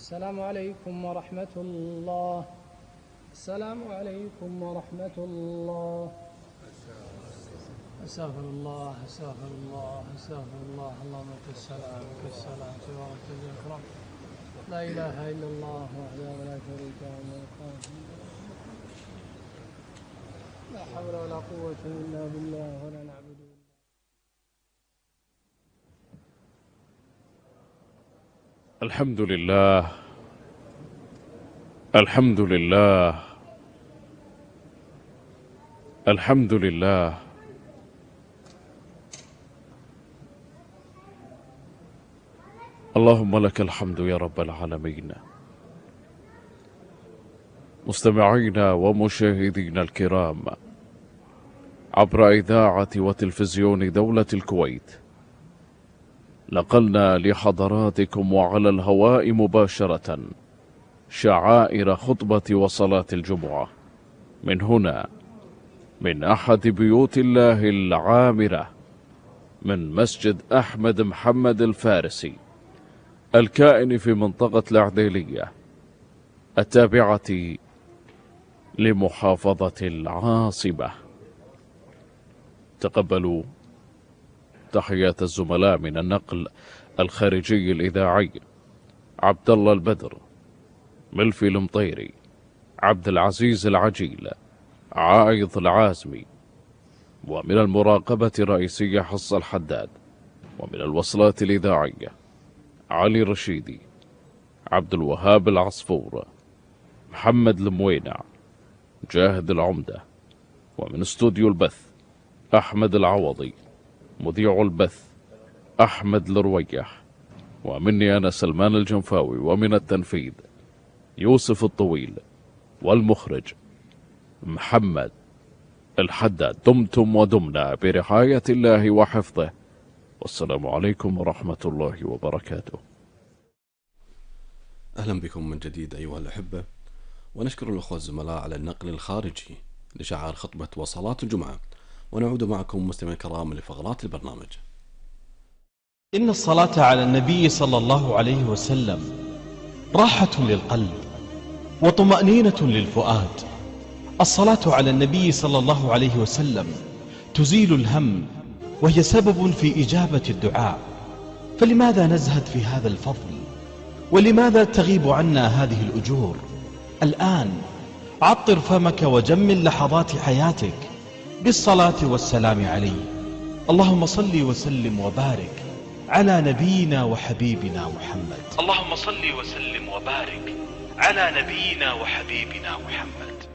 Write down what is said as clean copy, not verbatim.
السلام عليكم ورحمة الله. السلام عليكم ورحمة الله. أستغفر الله أستغفر الله أستغفر الله. اللهم لك السلام والسلام تبارك الأكرم. لا إله إلا الله وحده لا شريك له لا حول ولا قوة إلا بالله ولا نعبد. الحمد لله الحمد لله الحمد لله. اللهم لك الحمد يا رب العالمين. مستمعينا ومشاهدينا الكرام عبر إذاعة وتلفزيون دولة الكويت، نقلنا لحضراتكم وعلى الهواء مباشرة شعائر خطبة وصلاة الجمعة من هنا، من أحد بيوت الله العامرة، من مسجد أحمد محمد الفارسي الكائن في منطقة العديلية التابعة لمحافظة العاصمة. تقبلوا تحيات الزملاء من النقل الخارجي الإذاعي: عبد الله البدر، ملفي المطيري، عبد العزيز العجيل، عايض العازمي، ومن المراقبة الرئيسية حصة الحداد، ومن الوصلات الإذاعية علي رشيدي، عبد الوهاب العصفور، محمد الموينع، جاهد العمدة، ومن استوديو البث أحمد العوضي، مذيع البث أحمد الرويح، ومني أنا سلمان الجنفاوي، ومن التنفيذ يوسف الطويل، والمخرج محمد الحداد. دمتم ودمنا برعاية الله وحفظه، والسلام عليكم ورحمة الله وبركاته. أهلا بكم من جديد أيها الأحبة، ونشكر الأخوة الزملاء على النقل الخارجي لشعائر خطبة وصلاة الجمعة، ونعود معكم مستمعين الكرام لفقرات البرنامج. إن الصلاة على النبي صلى الله عليه وسلم راحة للقلب وطمأنينة للفؤاد. الصلاة على النبي صلى الله عليه وسلم تزيل الهم، وهي سبب في إجابة الدعاء. فلماذا نزهد في هذا الفضل؟ ولماذا تغيب عنا هذه الأجور؟ الآن عطر فمك وجمل لحظات حياتك بالصلاة والسلام عليه. اللهم صل وسلم وبارك على نبينا وحبيبنا محمد. اللهم صل وسلم وبارك على نبينا وحبيبنا محمد.